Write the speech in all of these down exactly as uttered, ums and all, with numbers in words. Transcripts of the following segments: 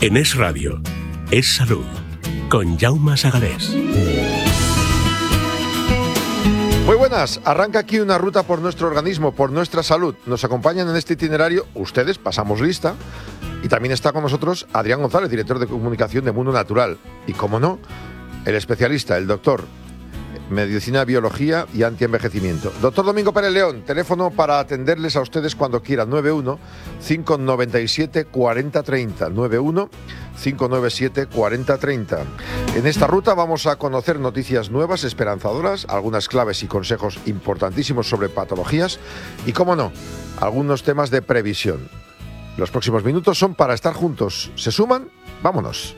En Es Radio, Es Salud, con Jaume Sagarés. Muy buenas, arranca aquí una ruta por nuestro organismo, por nuestra salud. Nos acompañan en este itinerario ustedes, pasamos lista, y también está con nosotros Adrián González, director de comunicación de Mundo Natural. Y como no, el especialista, el doctor, Medicina, Biología y Antienvejecimiento. Doctor Domingo Pérez León, teléfono para atenderles a ustedes cuando quieran, nueve uno, cinco nueve siete, cuatro cero tres cero, nueve uno, cinco nueve siete, cuatro cero tres cero. En esta ruta vamos a conocer noticias nuevas, esperanzadoras, algunas claves y consejos importantísimos sobre patologías y, cómo no, algunos temas de previsión. Los próximos minutos son para estar juntos. ¿Se suman? ¡Vámonos!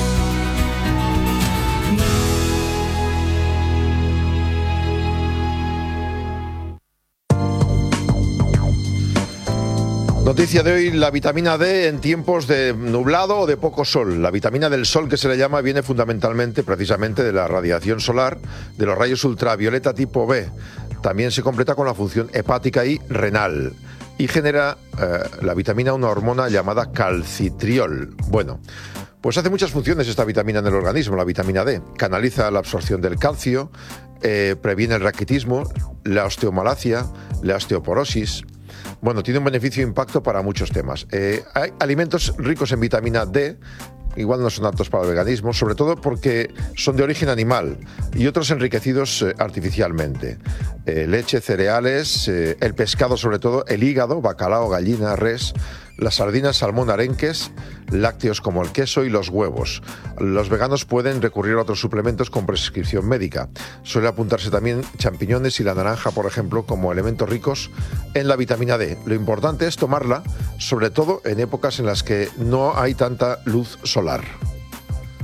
Noticia de hoy, la vitamina D en tiempos de nublado o de poco sol. La vitamina del sol, que se le llama, viene fundamentalmente, precisamente, de la radiación solar, de los rayos ultravioleta tipo B. También se completa con la función hepática y renal. Y genera eh, la vitamina una hormona llamada calcitriol. Bueno, pues hace muchas funciones esta vitamina en el organismo, la vitamina D. Canaliza la absorción del calcio, eh, previene el raquitismo, la osteomalacia, la osteoporosis. Bueno, tiene un beneficio e impacto para muchos temas. Eh, hay alimentos ricos en vitamina D, igual no son aptos para el veganismo, sobre todo porque son de origen animal y otros enriquecidos eh, artificialmente. Eh, leche, cereales, eh, el pescado sobre todo, el hígado, bacalao, gallina, res, las sardinas, salmón, arenques, lácteos como el queso y los huevos. Los veganos pueden recurrir a otros suplementos con prescripción médica. Suele apuntarse también champiñones y la naranja, por ejemplo, como elementos ricos en la vitamina D. Lo importante es tomarla, sobre todo en épocas en las que no hay tanta luz solar.